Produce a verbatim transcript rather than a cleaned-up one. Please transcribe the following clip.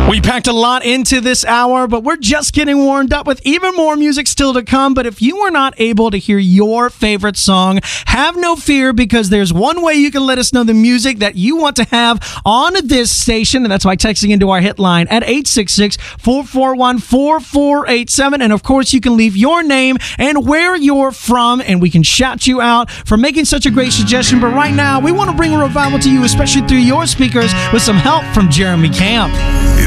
We packed a lot into this hour, but we're just getting warmed up with even more music still to come. But if you were not able to hear your favorite song, have no fear, because there's one way you can let us know the music that you want to have on this station, and that's by texting into our hit line at eight six six, four four one, four four eight seven. And of course, you can leave your name and where you're from, and we can shout you out for making such a great suggestion. But right now, we want to bring a revival to you, especially through your speakers, with some help from Jeremy Camp.